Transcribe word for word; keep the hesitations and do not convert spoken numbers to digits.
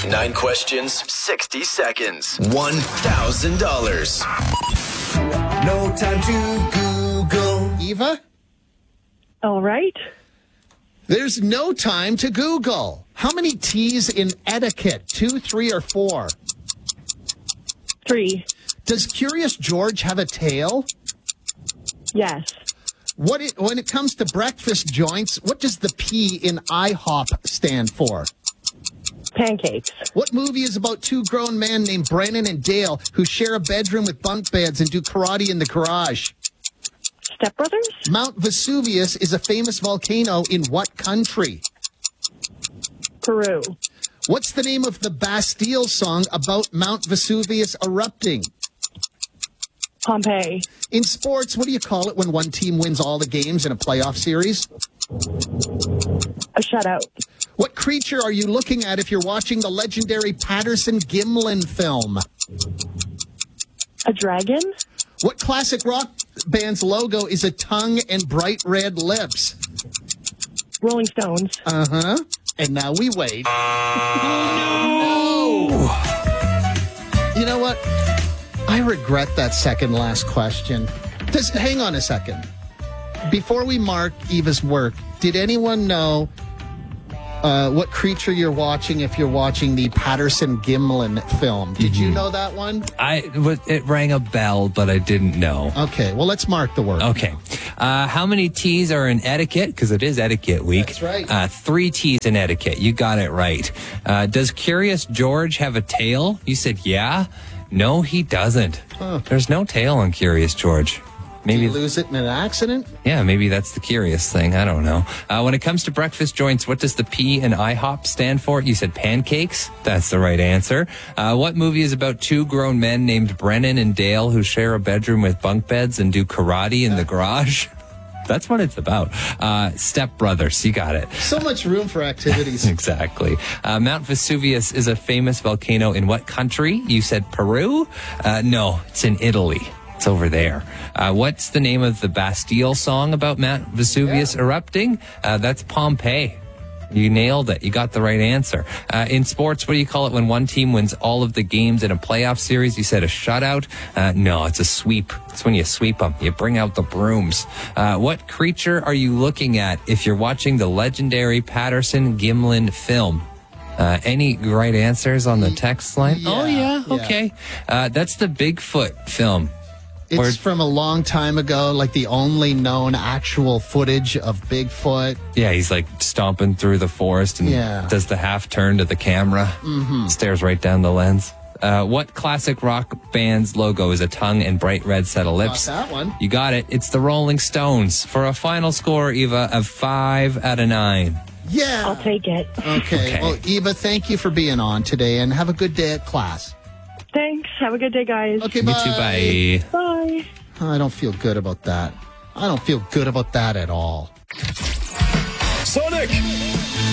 Nine questions, sixty seconds, one thousand dollars. No time to Google. Eva? All right. There's no time to Google. How many T's in etiquette? Two, three, or four? Three. Does Curious George have a tail? Yes. What it, when it comes to breakfast joints, what does the P in IHOP stand for? Pancakes. What movie is about two grown men named Brennan and Dale who share a bedroom with bunk beds and do karate in the garage? Step Brothers? Mount Vesuvius is a famous volcano in what country? Peru. What's the name of the Bastille song about Mount Vesuvius erupting? Pompeii. In sports, what do you call it when one team wins all the games in a playoff series? A shutout. What creature are you looking at if you're watching the legendary Patterson-Gimlin film? A dragon? What classic rock band's logo is a tongue and bright red lips? Rolling Stones. Uh-huh. And now we wait. Oh, You know what? I regret that second last question. Just hang on a second. Before we mark Eva's work, did anyone know uh, what creature you're watching if you're watching the Patterson-Gimlin film? Did you know that one? I it rang a bell, but I didn't know. Okay, well, let's mark the word. Okay. Uh, how many T's are in etiquette? Because it is etiquette week. That's right. Uh, three T's in etiquette. You got it right. Uh, does Curious George have a tail? You said yeah. No, he doesn't. Huh. There's no tail on Curious George. Maybe Did you lose it in an accident? Yeah, maybe that's the curious thing. I don't know. Uh, when it comes to breakfast joints, what does the P in IHOP stand for? You said pancakes. That's the right answer. Uh, what movie is about two grown men named Brennan and Dale who share a bedroom with bunk beds and do karate in the garage? That's what it's about. Uh, Step Brothers. You got it. So much room for activities. Exactly. Uh, Mount Vesuvius is a famous volcano in what country? You said Peru? Uh, no, it's in Italy. It's over there. Uh, what's the name of the Bastille song about Mount Vesuvius Yeah. erupting? Uh, that's Pompeii. You nailed it. You got the right answer. Uh, in sports, what do you call it when one team wins all of the games in a playoff series? You said a shutout? Uh, no, it's a sweep. It's when you sweep them. You bring out the brooms. Uh, what creature are you looking at if you're watching the legendary Patterson-Gimlin film? Uh, any right answers on the text line? Yeah, oh, yeah. yeah. Okay. Uh, that's the Bigfoot film. It's Or- from a long time ago, like the only known actual footage of Bigfoot. Yeah, he's like stomping through the forest and Yeah. does the half turn to the camera, mm-hmm. stares right down the lens. Uh, what classic rock band's logo is a tongue and bright red set of lips? Got that one. You got it. It's the Rolling Stones. For a final score, Eva, of five out of nine. Yeah. I'll take it. Okay. Okay. Well, Eva, thank you for being on today, and have a good day at class. Thanks. Have a good day, guys. Okay, You bye. too, bye. Bye. I don't feel good about that. I don't feel good about that at all. Sonic!